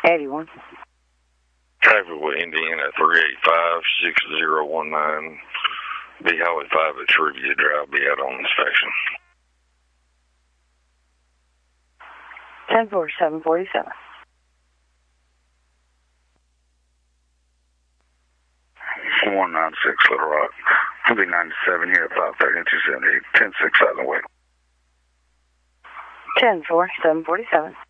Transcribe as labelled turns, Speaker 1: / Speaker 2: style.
Speaker 1: 81.
Speaker 2: Trafficville, Indiana, 385-6019. B Highway 5 at Trivia Drive. Be out on inspection.
Speaker 1: 10-4-747.
Speaker 3: 196 Little Rock. I'll be 97 here at 530 and 278. 10-6 Island Way.
Speaker 1: 10-4-747.